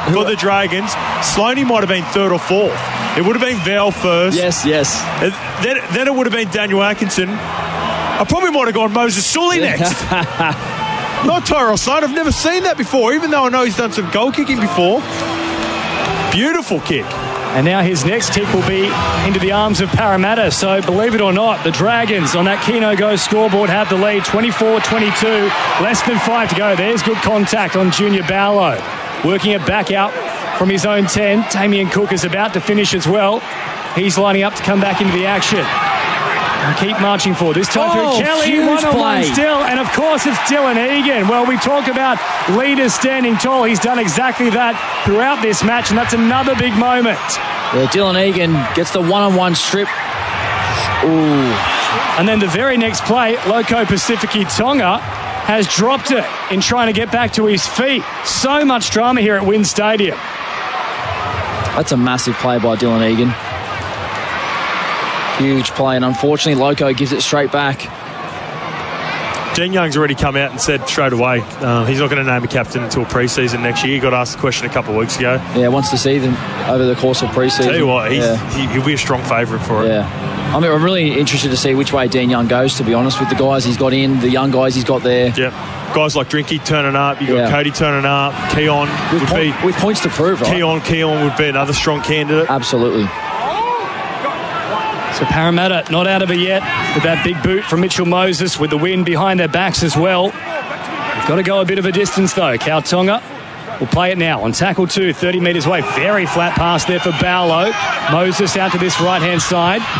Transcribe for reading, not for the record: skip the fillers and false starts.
for the Dragons. Sloaney might have been third or fourth. It would have been Val first. Yes. Then it would have been Daniel Atkinson. I probably might have gone Moses Sully next. Not Tyrell Sloan. I've never seen that before, even though I know he's done some goal kicking before. Beautiful kick. And now his next kick will be into the arms of Parramatta. So, believe it or not, the Dragons on that Keno Go scoreboard have the lead, 24-22. Less than 5 to go. There's good contact on Junior Barlow. Working it back out from his own 10. Damien Cook is about to finish as well. He's lining up to come back into the action. And keep marching forward. This time through Kelly, one-on-one still. And, of course, it's Dylan Egan. Well, we talk about leaders standing tall. He's done exactly that throughout this match, and that's another big moment. Yeah, Dylan Egan gets the one-on-one strip. Ooh. And then the very next play, Loco Pacifici Tonga has dropped it in trying to get back to his feet. So much drama here at Wynn Stadium. That's a massive play by Dylan Egan. Huge play, and unfortunately Loco gives it straight back. Dean Young's already come out and said straight away he's not going to name a captain until pre-season next year. He got asked the question a couple of weeks ago. Yeah, wants to see them over the course of pre-season. Tell you what, he'll be a strong favourite for it. Yeah, I mean, I'm really interested to see which way Dean Young goes, to be honest, with the guys he's got in, the young guys he's got there. Yeah, guys like Drinky turning up, you've got Cody turning up, Keon with points to prove, right? Keon would be another strong candidate. Absolutely. So Parramatta not out of it yet with that big boot from Mitchell Moses with the wind behind their backs as well. They've got to go a bit of a distance though. Cal Tonga will play it now on tackle 2, 30 metres away. Very flat pass there for Barlow. Moses out to this right-hand side.